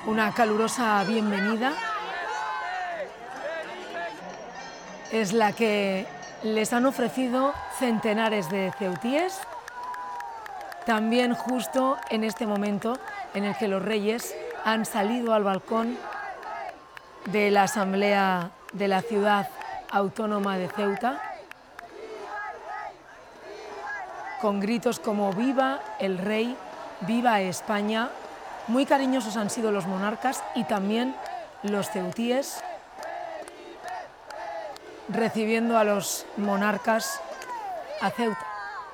una calurosa bienvenida. Es la que les han ofrecido centenares de ceutíes, también justo en este momento en el que los reyes han salido al balcón de la Asamblea de la Ciudad Autónoma de Ceuta, con gritos como «Viva el Rey», «Viva España». Muy cariñosos han sido los monarcas y también los ceutíes, recibiendo a los monarcas a Ceuta.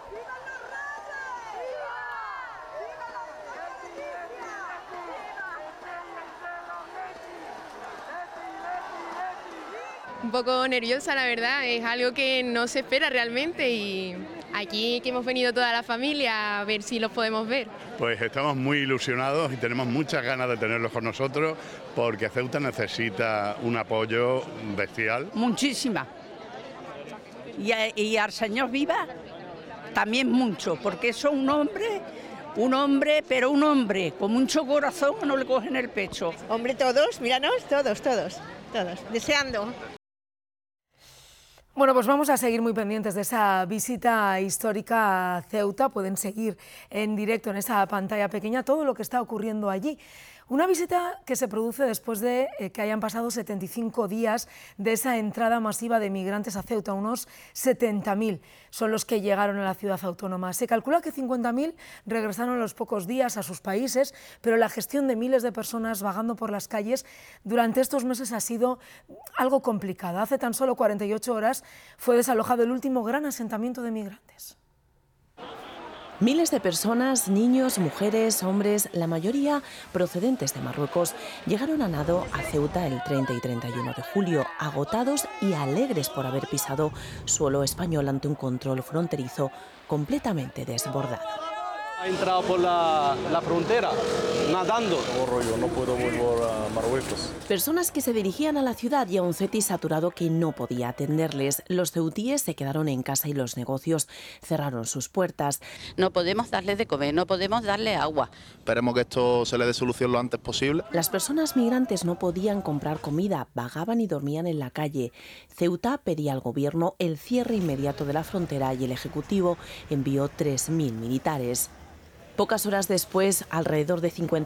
Un poco nerviosa, la verdad, es algo que no se espera realmente y aquí que hemos venido toda la familia a ver si los podemos ver. Pues estamos muy ilusionados y tenemos muchas ganas de tenerlos con nosotros porque Ceuta necesita un apoyo bestial. Muchísima. Y al señor Viva también mucho, porque es un hombre, pero un hombre con mucho corazón que no le cogen el pecho. Hombre, todos, míranos, todos, deseando. Bueno, pues vamos a seguir muy pendientes de esa visita histórica a Ceuta. Pueden seguir en directo en esa pantalla pequeña todo lo que está ocurriendo allí. Una visita que se produce después de que hayan pasado 75 días de esa entrada masiva de migrantes a Ceuta. Unos 70.000 son los que llegaron a la ciudad autónoma. Se calcula que 50.000 regresaron a los pocos días a sus países, pero la gestión de miles de personas vagando por las calles durante estos meses ha sido algo complicada. Hace tan solo 48 horas fue desalojado el último gran asentamiento de migrantes. Miles de personas, niños, mujeres, hombres, la mayoría procedentes de Marruecos, llegaron a nado a Ceuta el 30 y 31 de julio, agotados y alegres por haber pisado suelo español ante un control fronterizo completamente desbordado. Ha entrado por la frontera, nadando. Yo no puedo volver a Marruecos. Personas que se dirigían a la ciudad y a un CETI saturado que no podía atenderles. Los ceutíes se quedaron en casa y los negocios cerraron sus puertas. No podemos darles de comer, no podemos darle agua. Esperemos que esto se le dé solución lo antes posible. Las personas migrantes no podían comprar comida, vagaban y dormían en la calle. Ceuta pedía al gobierno el cierre inmediato de la frontera y el Ejecutivo envió 3.000 militares. Pocas horas después, alrededor de 50